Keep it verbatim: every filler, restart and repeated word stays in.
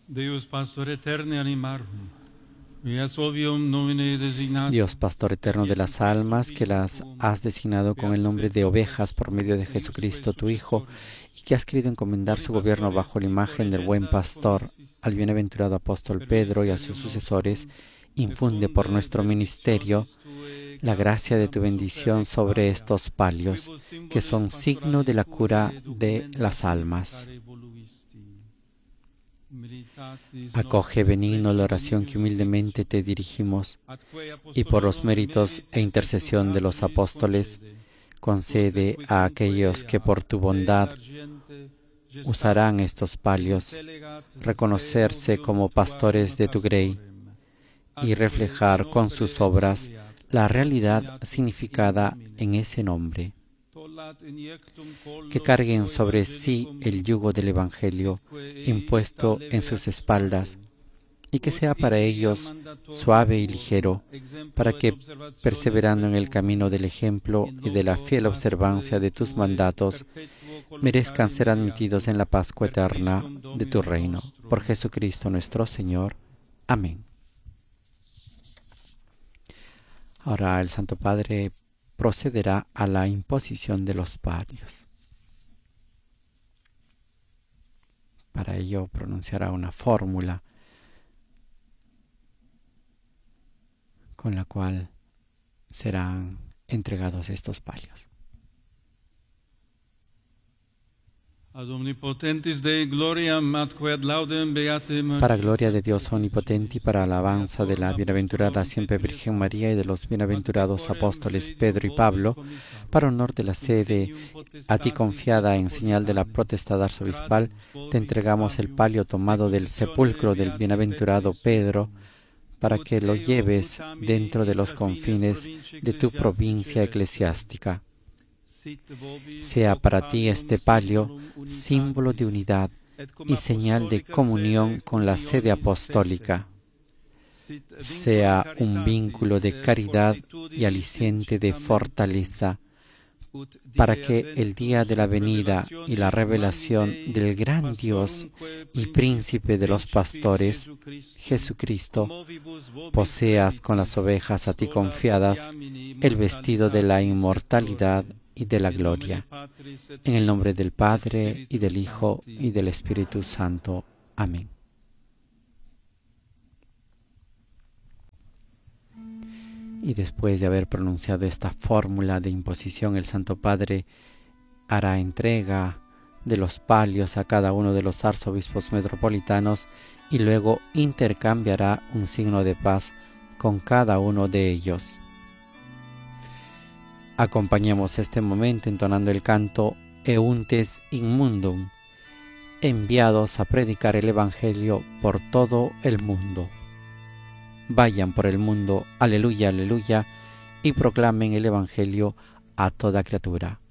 Deus pastor eterne animarum, vias ovium nomine designat. Dios, pastor eterno de las almas, que las has designado con el nombre de ovejas por medio de Jesucristo, tu Hijo, y que has querido encomendar su gobierno bajo la imagen del buen pastor, al bienaventurado apóstol Pedro y a sus sucesores, infunde por nuestro ministerio la gracia de tu bendición sobre estos palios, que son signo de la cura de las almas. Acoge benigno la oración que humildemente te dirigimos, y por los méritos e intercesión de los apóstoles, concede a aquellos que por tu bondad usarán estos palios, reconocerse como pastores de tu grey y reflejar con sus obras la realidad significada en ese nombre. Que carguen sobre sí el yugo del Evangelio impuesto en sus espaldas, y que sea para ellos suave y ligero, para que, perseverando en el camino del ejemplo y de la fiel observancia de tus mandatos, merezcan ser admitidos en la Pascua eterna de tu reino. Por Jesucristo nuestro Señor. Amén. Ahora el Santo Padre procederá a la imposición de los palios. Para ello pronunciará una fórmula con la cual serán entregados estos palios. Para gloria de Dios omnipotente y para alabanza de la bienaventurada siempre Virgen María y de los bienaventurados apóstoles Pedro y Pablo, para honor de la sede a ti confiada en señal de la potestad arzobispal, te entregamos el palio tomado del sepulcro del bienaventurado Pedro, para que lo lleves dentro de los confines de tu provincia eclesiástica. Sea para ti este palio símbolo de unidad y señal de comunión con la sede apostólica. Sea un vínculo de caridad y aliciente de fortaleza, para que el día de la venida y la revelación del gran Dios y príncipe de los pastores, Jesucristo, poseas con las ovejas a ti confiadas el vestido de la inmortalidad y de la gloria. En el nombre del Padre, y del Hijo, y del Espíritu Santo. Amén. Y después de haber pronunciado esta fórmula de imposición, el Santo Padre hará entrega de los palios a cada uno de los arzobispos metropolitanos y luego intercambiará un signo de paz con cada uno de ellos. Acompañemos este momento entonando el canto Euntes in mundum, enviados a predicar el Evangelio por todo el mundo. Vayan por el mundo, aleluya, aleluya, y proclamen el Evangelio a toda criatura.